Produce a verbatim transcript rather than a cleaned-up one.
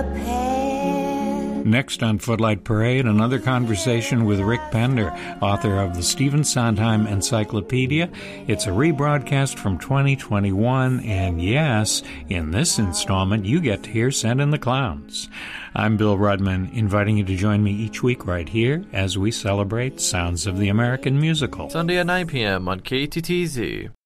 Next on Footlight Parade, another conversation with Rick Pender, author of the Stephen Sondheim Encyclopedia. It's a rebroadcast from twenty twenty-one, and yes, in this installment, you get to hear Send in the Clowns. I'm Bill Rudman, inviting you to join me each week right here as we celebrate Sounds of the American Musical. Sunday at nine p.m. on K T T Z.